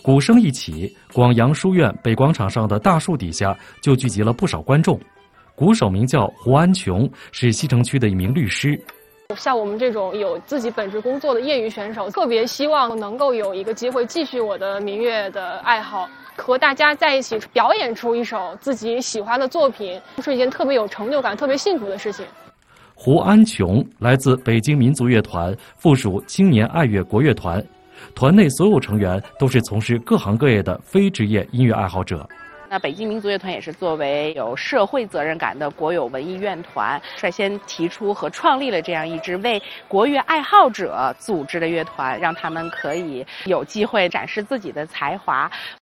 鼓声一起，广阳书院北广场上的大树底下就聚集了不少观众。鼓手名叫胡安琼，是西城区的一名律师。 像我们这种有自己本职工作的业余选手，特别希望能够有一个机会继续我的民乐的爱好，和大家在一起表演出一首自己喜欢的作品，是一件特别有成就感、特别幸福的事情。 胡安琼来自北京民族乐团，附属青年爱乐国乐团，团内所有成员都是从事各行各业的非职业音乐爱好者。 那北京民族乐团也是作为有社会责任感的国有文艺院团，率先提出和创立了这样一支为国乐爱好者组织的乐团，让他们可以有机会展示自己的才华，